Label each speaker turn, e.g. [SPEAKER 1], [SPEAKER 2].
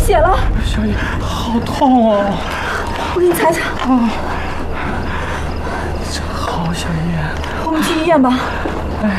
[SPEAKER 1] 血了。
[SPEAKER 2] 小野，好痛哦！
[SPEAKER 1] 我给你擦擦。
[SPEAKER 2] 啊，真好，小野。
[SPEAKER 1] 我们去医院吧。